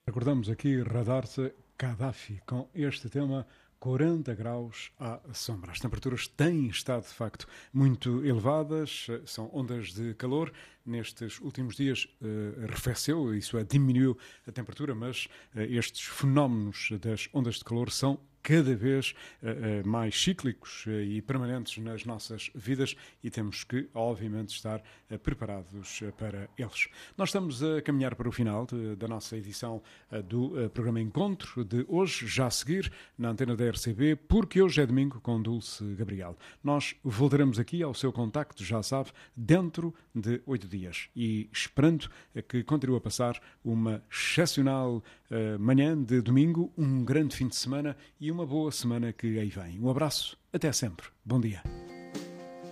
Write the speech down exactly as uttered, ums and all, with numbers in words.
Recordamos aqui Radarse Gaddafi com este tema quarenta graus à sombra. As temperaturas têm estado, de facto, muito elevadas, são ondas de calor. Nestes últimos dias uh, arrefeceu, isso é, diminuiu a temperatura, mas uh, estes fenómenos das ondas de calor são cada vez uh, uh, mais cíclicos uh, e permanentes nas nossas vidas e temos que, obviamente, estar uh, preparados uh, para eles. Nós estamos a caminhar para o final de, da nossa edição uh, do uh, programa Encontro de hoje, já a seguir na antena da R C B, porque hoje é domingo com Dulce Gabriel. Nós voltaremos aqui ao seu contacto, já sabe, dentro de oito dias e esperando que continue a passar uma excepcional uh, manhã de domingo, um grande fim de semana e uma boa semana que aí vem. Um abraço, até sempre. Bom dia.